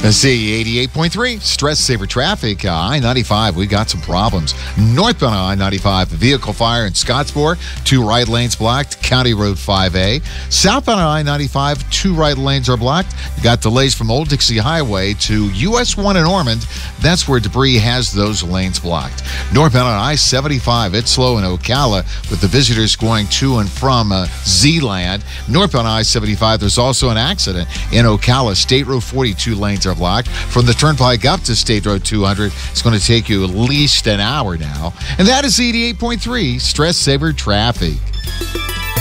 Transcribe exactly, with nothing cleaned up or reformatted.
Let's see, eighty-eight point three, stress saver traffic. Uh, I ninety-five, we got some problems. Northbound I ninety-five, vehicle fire in Scottsboro, two right lanes blocked, County Road five A. Southbound I ninety-five, two right lanes are blocked. You got delays from Old Dixie Highway to U S one in Ormond. That's where debris has those lanes blocked. Northbound on I seventy-five, it's slow in Ocala with the visitors going to and from uh, Z-Land. Northbound I seventy-five, there's also an accident in Ocala. State Road forty-two lanes are blocked. From the Turnpike up to State Road two hundred, it's going to take you at least an hour now. And that is eighty-eight point three Stress Saver Traffic.